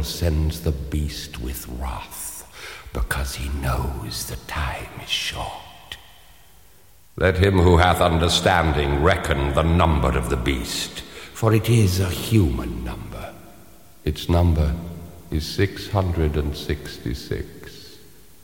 devil sends the beast with wrath, because he knows the time is short. Let him who hath understanding reckon the number of the beast, for it is a human number. Its number is 666.